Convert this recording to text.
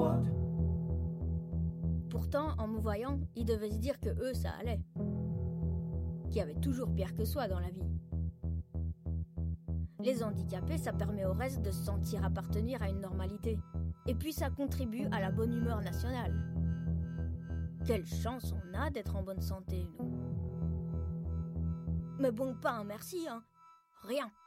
what? Pourtant, en me voyant, ils devaient se dire que eux, ça allait. Qu'il y avait toujours pire que soi dans la vie. Les handicapés, ça permet au reste de se sentir appartenir à une normalité. Et puis ça contribue à la bonne humeur nationale. Quelle chance on a d'être en bonne santé, nous. Mais bon, pas un merci, hein. Rien.